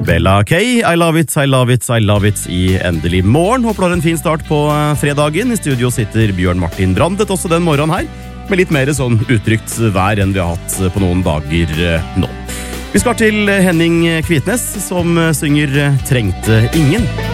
Bella K. I love it, I love it, I love it i endelig morgen. Håper du har en fin start på fredagen. I studio sitter Bjørn Martin Brandet også den morgenen her, med litt mer sånn utrygt vær enn vi har hatt på noen dager nå. Vi skal til Henning Kvitnes, som synger «Trengte ingen».